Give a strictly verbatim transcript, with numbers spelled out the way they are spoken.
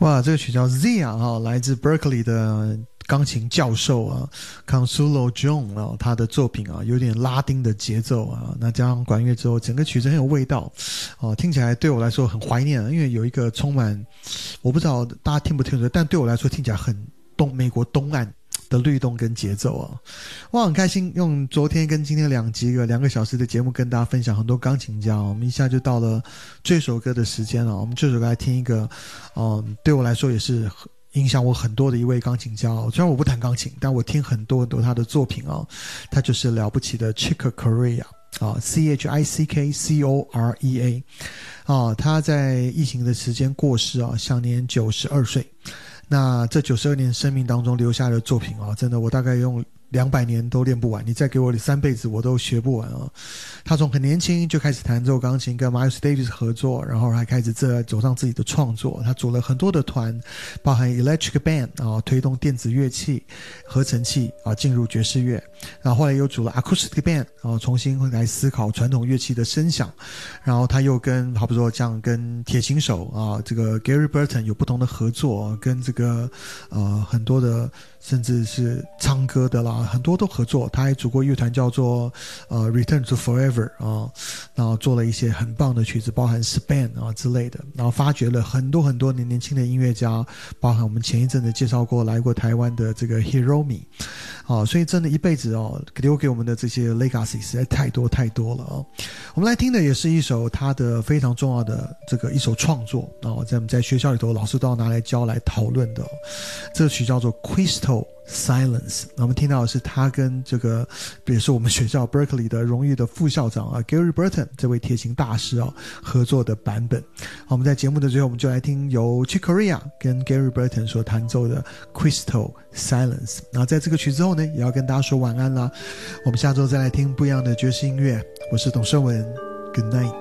哇，这个曲叫 Zia 啊，来自 Berkeley 的钢琴教授啊 Consuelo John 啊，他的作品啊有点拉丁的节奏啊，那加上管乐之后，整个曲子很有味道哦，听起来对我来说很怀念，因为有一个充满，我不知道大家听不听得，但对我来说听起来很东美国东岸的律动跟节奏啊，我很开心用昨天跟今天两集个两个小时的节目跟大家分享很多钢琴家，我们一下就到了这首歌的时间了。我们这首歌来听一个，嗯，对我来说也是影响我很多的一位钢琴家哦。虽然我不弹钢琴，但我听很多很多他的作品啊，他就是了不起的 Chick Corea 啊 ，C H I C K C O R E A 啊，他在疫情的时间过世啊，享年九十二岁。那这九十二年生命当中留下的作品啊，真的我大概用两百年都练不完，你再给我三辈子我都学不完啊！他从很年轻就开始弹奏钢琴，跟 Miles Davis 合作，然后还开始这走上自己的创作。他组了很多的团，包含 Electric Band 啊，推动电子乐器、合成器啊进入爵士乐。然后后来又组了 Acoustic Band 啊，重新来思考传统乐器的声响。然后他又跟，好比说像跟铁琴手啊，这个 Gary Burton 有不同的合作，跟这个呃很多的甚至是唱歌的啦。很多都合作，他还组过乐团叫做呃 Return to Forever 啊，然后做了一些很棒的曲子，包含 Span 啊之类的，然后发掘了很多很多年年轻的音乐家，包含我们前一阵子介绍过来过台湾的这个 Hiromi 啊，所以真的一辈子哦留给我们的这些 legacy 实在太多太多了啊。我们来听的也是一首他的非常重要的这个一首创作啊，在我们在学校里头老师都要拿来教来讨论的，这个曲叫做 Crystal Silence， 我们听到的是他跟这个也是我们学校 Berkeley 的荣誉的副校长啊 Gary Burton 这位铁琴大师啊合作的版本。好，我们在节目的最后我们就来听由 Chick Corea 跟 Gary Burton 所弹奏的 Crystal Silence。 然后在这个曲之后呢也要跟大家说晚安啦，我们下周再来听不一样的爵士音乐。我是董胜文， Good night。